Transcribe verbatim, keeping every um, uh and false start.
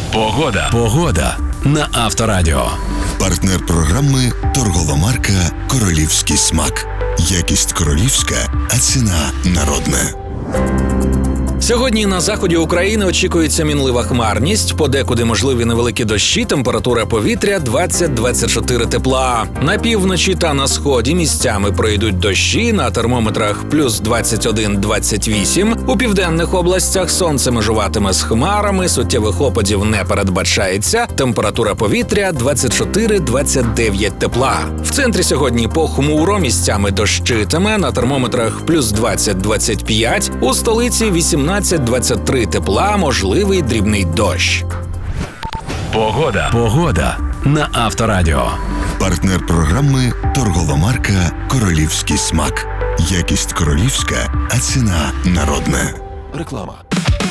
Погода. Погода на Авторадіо. Партнер програми торгова марка «Королівський смак». Якість королівська, а ціна народна. Сьогодні на заході України очікується мінлива хмарність, подекуди можливі невеликі дощі, температура повітря двадцять - двадцять чотири тепла. На півночі та на сході місцями пройдуть дощі, на термометрах плюс двадцять один - двадцять вісім. У південних областях сонце межуватиме з хмарами, суттєвих опадів не передбачається, температура повітря двадцять чотири - двадцять дев'ять тепла. В центрі сьогодні похмуро, місцями дощитиме, на термометрах плюс двадцять - двадцять п'ять, у столиці вісімнадцять - двадцять три тепла, можливий дрібний дощ. Погода. Погода на Авторадіо. Партнер програми торгова марка «Королівський смак». Якість королівська, а ціна народна. Реклама.